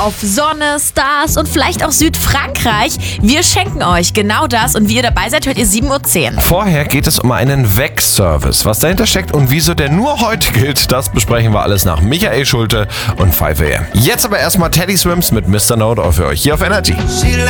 auf Sonne, Stars und vielleicht auch Südfrankreich. Wir schenken euch genau das und wie ihr dabei seid, hört ihr 7:10 Uhr. Vorher geht es um einen Weg-Service. Was dahinter steckt und wieso der nur heute gilt, das besprechen wir alles nach Michael Schulte und 5 AM. Jetzt aber erstmal Teddy Swims mit Mr. No für euch hier auf Energy.